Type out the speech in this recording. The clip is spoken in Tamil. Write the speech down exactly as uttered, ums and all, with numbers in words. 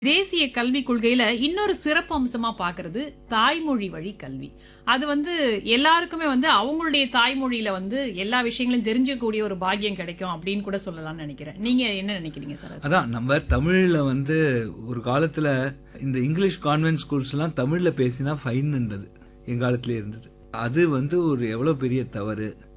தேசிய கல்விக் கொள்கையில இன்னொரு சிறப்பு அம்சமா பார்க்கிறது தாய்மொழி வழி கல்வி. அது வந்து எல்லாருக்குமே வந்து அவங்களுடைய தாய்மொழியில வந்து எல்லா விஷயங்களையும் தெரிஞ்சுக்கக்கூடிய ஒரு பாக்கியம் கிடைக்கும் அப்படின்னு கூட சொல்லலாம்னு நினைக்கிறேன். நீங்க என்ன நினைக்கிறீங்க சார்? அது? அதான் நம்ம தமிழ்ல வந்து ஒரு காலத்துல இந்த இங்கிலீஷ் கான்வென்ட் ஸ்கூல்ஸ்லாம் தமிழ்ல பேசினா ஃபைன் இருந்தது, எங்காலத்திலே இருந்தது. அது வந்து ஒரு எவ்வளவு பெரிய தவறு.